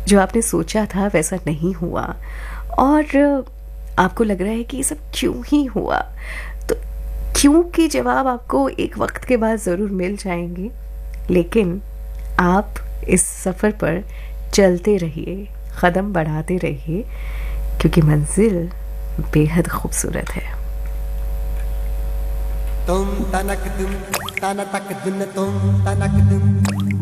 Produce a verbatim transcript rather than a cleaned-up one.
जो आपने सोचा था वैसा नहीं हुआ और आपको लग रहा है कि ये सब क्यों ही हुआ, तो क्यों के जवाब आपको एक वक्त के बाद ज़रूर मिल जाएंगे, लेकिन आप इस सफ़र पर चलते रहिए, कदम बढ़ाते रहिए, क्योंकि मंजिल बेहद खूबसूरत है। तुम तनक तुम तन तक दिन तुम तनक तुम